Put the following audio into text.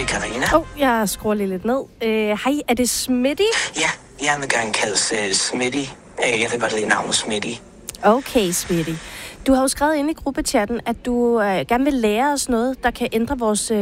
det Karina? Jeg skruer lige lidt ned. Hej, er det Smitty? Ja, jeg vil gerne kaldes Smitty. Jeg vil godt lide navnet Smitty. Okay, Smitty. Du har jo skrevet ind i gruppechatten, at du gerne vil lære os noget, der kan ændre vores